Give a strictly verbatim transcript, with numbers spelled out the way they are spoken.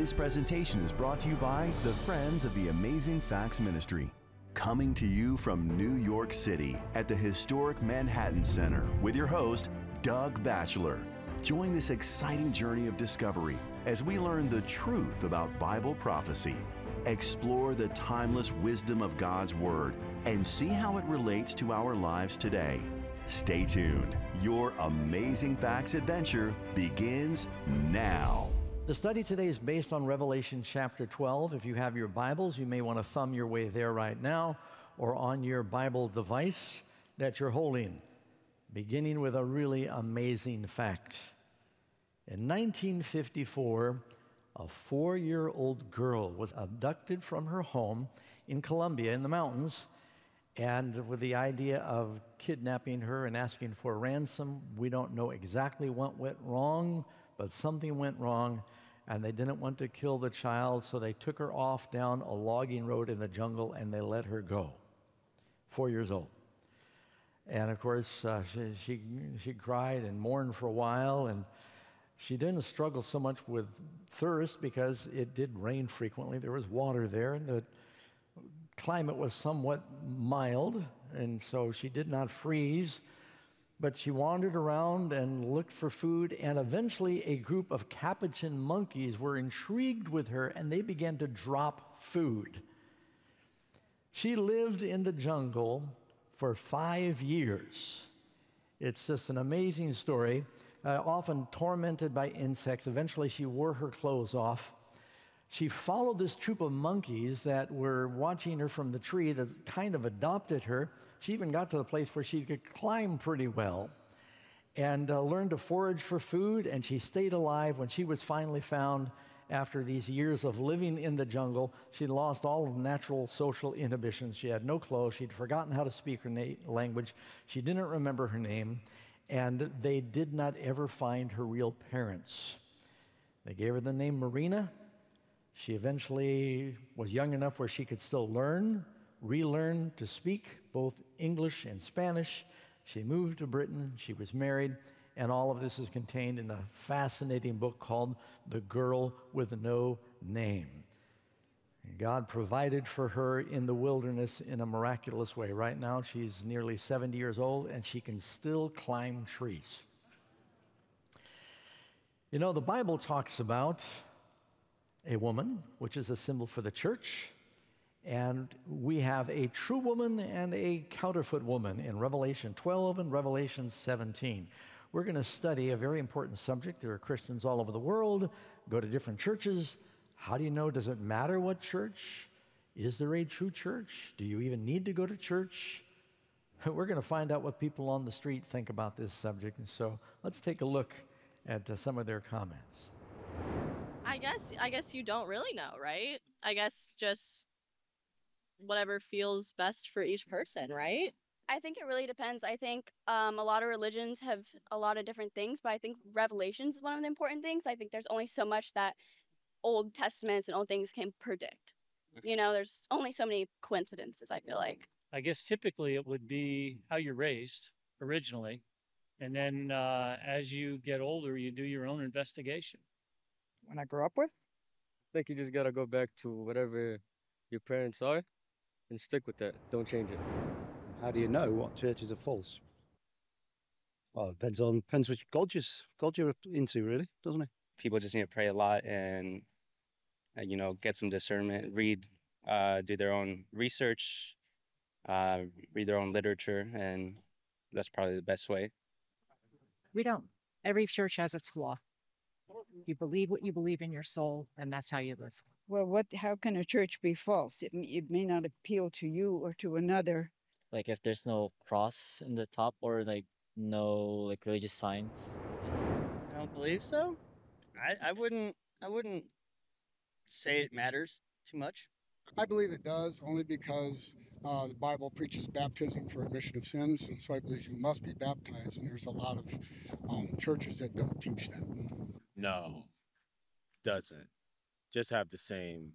This presentation is brought to you by the Friends of the Amazing Facts Ministry. Coming to you from New York City at the historic Manhattan Center with your host, Doug Batchelor. Join this exciting journey of discovery as we learn the truth about Bible prophecy, explore the timeless wisdom of God's Word, and see how it relates to our lives today. Stay tuned. Your Amazing Facts adventure begins now. The study today is based on Revelation chapter twelve. If you have your Bibles, you may want to thumb your way there right now or on your Bible device that you're holding, beginning with a really amazing fact. In nineteen fifty-four, a four-year-old girl was abducted from her home in Colombia in the mountains, and with the idea of kidnapping her and asking for a ransom. We don't know exactly what went wrong, but something went wrong, and they didn't want to kill the child, so they took her off down a logging road in the jungle, and they let her go. Four years old. And of course, uh, she, she, she cried and mourned for a while, and she didn't struggle so much with thirst because it did rain frequently. There was water there, and the climate was somewhat mild, and so she did not freeze. But she wandered around and looked for food, and eventually a group of capuchin monkeys were intrigued with her, and they began to drop food. She lived in the jungle for five years. It's just an amazing story. Uh, often tormented by insects, eventually she wore her clothes off. She followed this troop of monkeys that were watching her from the tree that kind of adopted her. She even got to the place where she could climb pretty well and uh, learned to forage for food, and she stayed alive. When she was finally found after these years of living in the jungle, she'd lost all of natural social inhibitions. She had no clothes. She'd forgotten how to speak her na- language. She didn't remember her name, and they did not ever find her real parents. They gave her the name Marina. She eventually was young enough where she could still learn, relearn to speak both English and Spanish. She moved to Britain, she was married, and all of this is contained in a fascinating book called The Girl with No Name. And God provided for her in the wilderness in a miraculous way. Right now, she's nearly seventy years old, and she can still climb trees. You know, the Bible talks about a woman, which is a symbol for the church, and we have a true woman and a counterfeit woman in Revelation twelve and Revelation seventeen. We're going to study a very important subject. There are Christians all over the world, go to different churches. How do you know? Does it matter what church? Is there a true church? Do you even need to go to church? We're going to find out what people on the street think about this subject, and so let's take a look at uh, some of their comments. I guess I guess you don't really know, right? I guess just whatever feels best for each person, right? I think it really depends. I think um, a lot of religions have a lot of different things, but I think Revelations is one of the important things. I think there's only so much that Old Testaments and old things can predict. You know, there's only so many coincidences, I feel like. I guess typically it would be how you're raised originally, and then uh, as you get older, you do your own investigation. When I grew up with? I think you just gotta go back to whatever your parents are and stick with that. Don't change it. How do you know what churches are false? Well, it depends on depends which God you're, God you're into, really, doesn't it? People just need to pray a lot and, uh, you know, get some discernment, read, uh, do their own research, uh, read their own literature, and that's probably the best way. We don't. Every church has its flaw. You believe what you believe in your soul, and that's how you live. Well, what? How can a church be false? It, it may not appeal to you or to another. Like if there's no cross in the top or like no like religious signs. I don't believe so. I, I wouldn't I wouldn't say it matters too much. I believe it does, only because uh, the Bible preaches baptism for remission of sins, and so I believe you must be baptized, and there's a lot of um, churches that don't teach that. No, doesn't. Just have the same